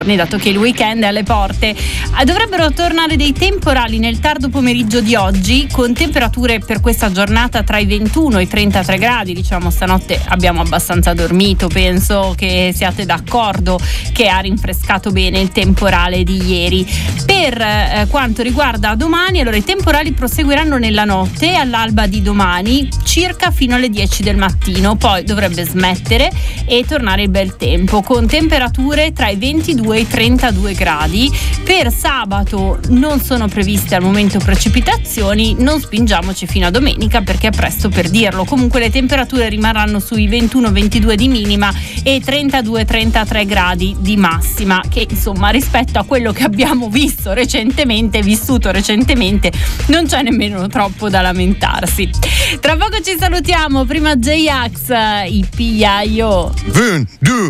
dato che il weekend è alle porte. Dovrebbero tornare dei temporali nel tardo pomeriggio di oggi, con temperature per questa giornata tra i 21 e i 33 gradi. Diciamo, stanotte abbiamo abbastanza dormito, penso che siate d'accordo che ha rinfrescato bene il temporale di ieri. Per quanto riguarda domani, allora i temporali proseguiranno nella notte, all'alba di domani, circa fino alle 10 del mattino, poi dovrebbe smettere e tornare il bel tempo, con temperature tra i 22 e i 32 gradi. Per sabato non sono previste al momento precipitazioni, non spingiamoci fino a domenica perché è presto per dirlo. Comunque le temperature rimarranno sui 21-22 di minima e 32-33 gradi di massima, che insomma rispetto a quello che abbiamo vissuto recentemente, non c'è nemmeno troppo da lamentarsi. Tra poco ci salutiamo, prima J-Ax, i P.I.O. 1, 2